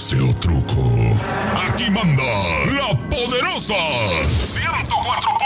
pase o truco. Aquí manda la poderosa 104.